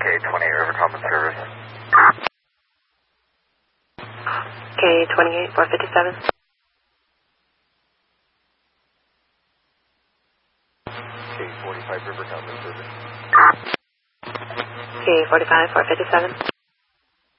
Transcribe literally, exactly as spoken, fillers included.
K twenty-eight River Common Service. K twenty-eight four fifty-seven. K forty-five River Common Service. K forty-five four fifty-seven.